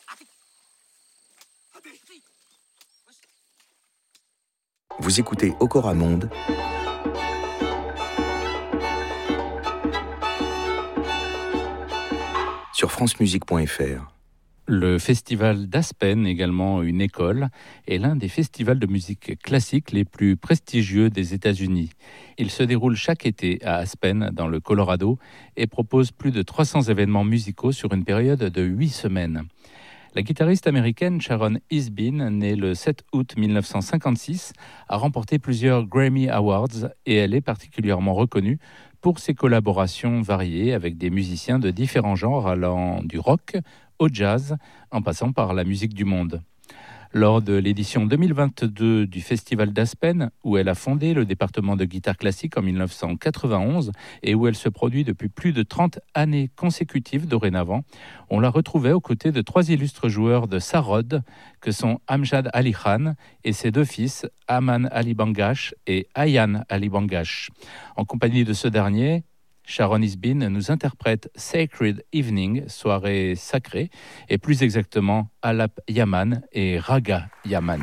Vous écoutez Okora Monde sur francemusique.fr. Le festival d'Aspen, également une école, est l'un des festivals de musique classique les plus prestigieux des États-Unis. Il se déroule chaque été à Aspen, dans le Colorado, et propose plus de 300 événements musicaux sur une période de 8 semaines. La guitariste américaine Sharon Isbin, née le 7 août 1956, a remporté plusieurs Grammy Awards et elle est particulièrement reconnue pour ses collaborations variées avec des musiciens de différents genres allant du rock au jazz en passant par la musique du monde. Lors de l'édition 2022 du Festival d'Aspen, où elle a fondé le département de guitare classique en 1991 et où elle se produit depuis plus de 30 années consécutives dorénavant, on la retrouvait aux côtés de 3 illustres joueurs de sarod que sont Amjad Ali Khan et ses 2 fils, Aman Ali Bangash et Ayan Ali Bangash. En compagnie de ce dernier, Sharon Isbin nous interprète Sacred Evening, soirée sacrée, et plus exactement Alap Yaman et Raga Yaman.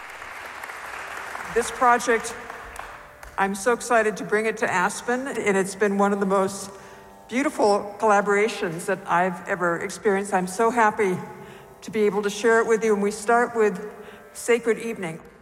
This project, I'm so excited to bring it to Aspen, and it's been one of the most beautiful collaborations that I've ever experienced. I'm so happy to be able to share it with you, and we start with Sacred Evening.